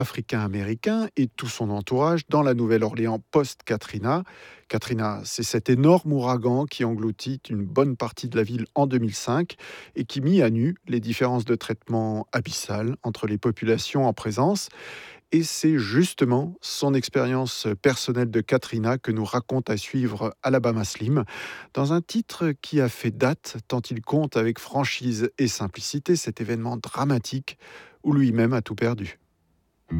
africain-américain et tout son entourage dans la Nouvelle-Orléans post-Katrina. Katrina, c'est cet énorme ouragan qui engloutit une bonne partie de la ville en 2005 et qui mit à nu les différences de traitement abyssales entre les populations en présence. Et c'est justement son expérience personnelle de Katrina que nous raconte à suivre Alabama Slim, dans un titre qui a fait date tant il compte avec franchise et simplicité cet événement dramatique où lui-même a tout perdu.